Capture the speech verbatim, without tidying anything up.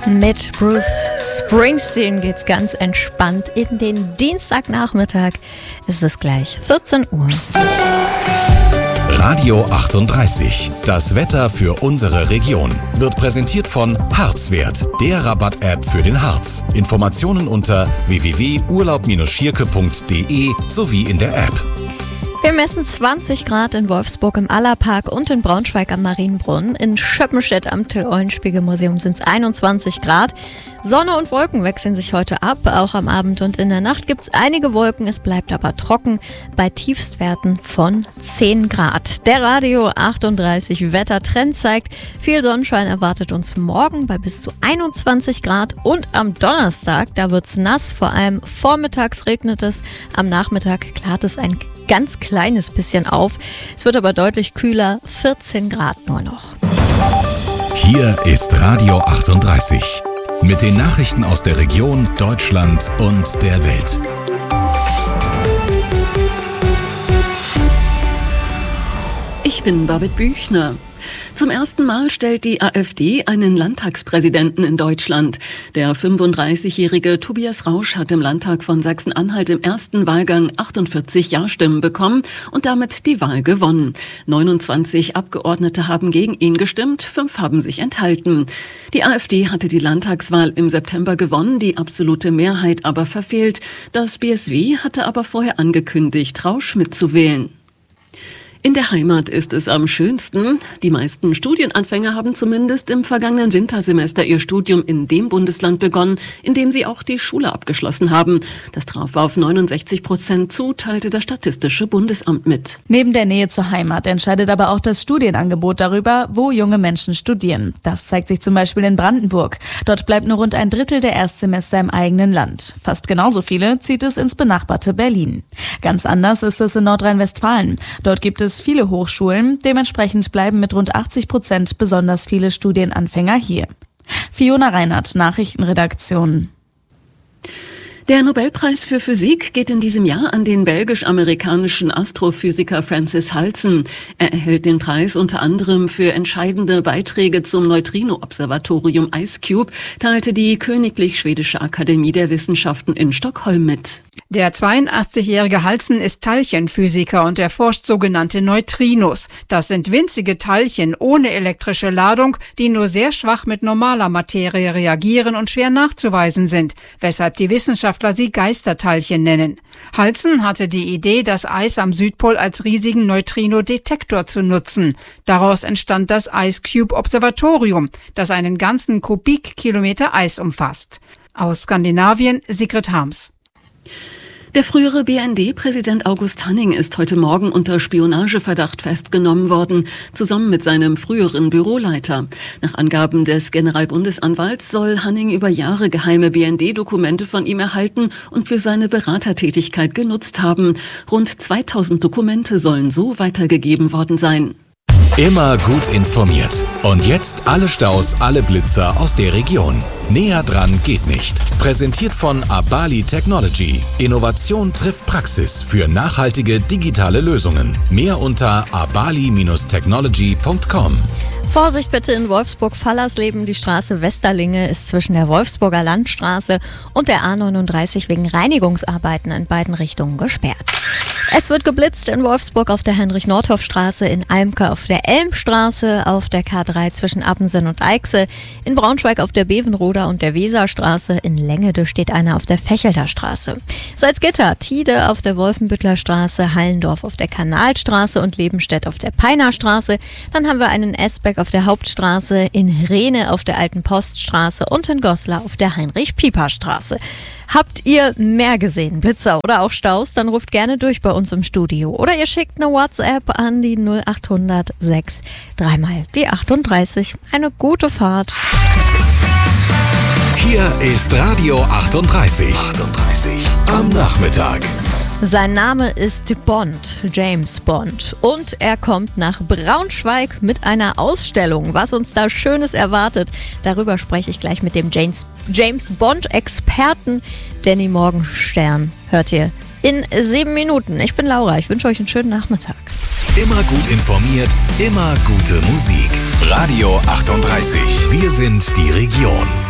Mit Bruce Springsteen geht's ganz entspannt in den Dienstagnachmittag. Es ist gleich vierzehn Uhr. Radio achtunddreißig. Das Wetter für unsere Region wird präsentiert von Harzwert, der Rabatt-App für den Harz. Informationen unter w w w punkt urlaub Bindestrich schierke punkt d e sowie in der App. Wir messen zwanzig Grad in Wolfsburg im Allerpark und in Braunschweig am Marienbrunnen. In Schöppenstedt am Till-Eulenspiegel-Museum sind es einundzwanzig Grad. Sonne und Wolken wechseln sich heute ab. Auch am Abend und in der Nacht gibt es einige Wolken. Es bleibt aber trocken bei Tiefstwerten von zehn Grad. Der Radio achtunddreißig Wettertrend zeigt, viel Sonnenschein erwartet uns morgen bei bis zu einundzwanzig Grad. Und am Donnerstag, da wird es nass. Vor allem vormittags regnet es. Am Nachmittag klart es ein ganz kleines bisschen auf. Es wird aber deutlich kühler, vierzehn Grad nur noch. Hier ist Radio achtunddreißig mit den Nachrichten aus der Region, Deutschland und der Welt. Ich bin Babette Büchner. Zum ersten Mal stellt die AfD einen Landtagspräsidenten in Deutschland. Der fünfunddreißigjährige Tobias Rausch hat im Landtag von Sachsen-Anhalt im ersten Wahlgang achtundvierzig Ja-Stimmen bekommen und damit die Wahl gewonnen. neunundzwanzig Abgeordnete haben gegen ihn gestimmt, fünf haben sich enthalten. Die AfD hatte die Landtagswahl im September gewonnen, die absolute Mehrheit aber verfehlt. Das B S W hatte aber vorher angekündigt, Rausch mitzuwählen. In der Heimat ist es am schönsten. Die meisten Studienanfänger haben zumindest im vergangenen Wintersemester ihr Studium in dem Bundesland begonnen, in dem sie auch die Schule abgeschlossen haben. Das traf auf neunundsechzig Prozent zu, teilte das Statistische Bundesamt mit. Neben der Nähe zur Heimat entscheidet aber auch das Studienangebot darüber, wo junge Menschen studieren. Das zeigt sich zum Beispiel in Brandenburg. Dort bleibt nur rund ein Drittel der Erstsemester im eigenen Land. Fast genauso viele zieht es ins benachbarte Berlin. Ganz anders ist es in Nordrhein-Westfalen. Dort gibt es viele Hochschulen, dementsprechend bleiben mit rund achtzig Prozent besonders viele Studienanfänger hier. Fiona Reinhardt, Nachrichtenredaktion. Der Nobelpreis für Physik geht in diesem Jahr an den belgisch-amerikanischen Astrophysiker Francis Halsen. Er erhält den Preis unter anderem für entscheidende Beiträge zum Neutrino-Observatorium IceCube, teilte die Königlich Schwedische Akademie der Wissenschaften in Stockholm mit. Der zweiundachtzigjährige Halsen ist Teilchenphysiker und erforscht sogenannte Neutrinos. Das sind winzige Teilchen ohne elektrische Ladung, die nur sehr schwach mit normaler Materie reagieren und schwer nachzuweisen sind, weshalb die Wissenschaftler sie Geisterteilchen nennen. Halsen hatte die Idee, das Eis am Südpol als riesigen Neutrino-Detektor zu nutzen. Daraus entstand das IceCube-Observatorium, das einen ganzen Kubikkilometer Eis umfasst. Aus Skandinavien, Sigrid Harms. Der frühere B N D-Präsident August Hanning ist heute Morgen unter Spionageverdacht festgenommen worden, zusammen mit seinem früheren Büroleiter. Nach Angaben des Generalbundesanwalts soll Hanning über Jahre geheime B N D-Dokumente von ihm erhalten und für seine Beratertätigkeit genutzt haben. Rund zweitausend Dokumente sollen so weitergegeben worden sein. Immer gut informiert. Und jetzt alle Staus, alle Blitzer aus der Region. Näher dran geht nicht. Präsentiert von Abali Technology. Innovation trifft Praxis für nachhaltige digitale Lösungen. Mehr unter abali Bindestrich technology punkt com. Vorsicht bitte in Wolfsburg-Fallersleben. Die Straße Westerlinge ist zwischen der Wolfsburger Landstraße und der A neununddreißig wegen Reinigungsarbeiten in beiden Richtungen gesperrt. Es wird geblitzt in Wolfsburg auf der Heinrich-Nordhoff-Straße, in Almke auf der Elmstraße, auf der K drei zwischen Appensen und Eixe, in Braunschweig auf der Bevenroder und der Weserstraße, in Lengede steht einer auf der Fechelder Straße. Salzgitter, Tide auf der Wolfenbüttler Straße, Hallendorf auf der Kanalstraße und Lebenstedt auf der Peiner Straße. Dann haben wir einen Esbeck auf der Hauptstraße, in Rehne auf der Alten Poststraße und in Goslar auf der Heinrich-Pieper-Straße. Habt ihr mehr gesehen, Blitzer oder auch Staus, dann ruft gerne durch bei uns im Studio. Oder ihr schickt eine WhatsApp an die null achthundert sechs, dreimal die achtunddreißig. Eine gute Fahrt. Hier ist Radio achtunddreißig. achtunddreißig am Nachmittag. Sein Name ist Bond, James Bond. Und er kommt nach Braunschweig mit einer Ausstellung. Was uns da Schönes erwartet, darüber spreche ich gleich mit dem James, James Bond-Experten Danny Morgenstern. Hört ihr in sieben Minuten. Ich bin Laura, ich wünsche euch einen schönen Nachmittag. Immer gut informiert, immer gute Musik. Radio achtunddreißig. Wir sind die Region.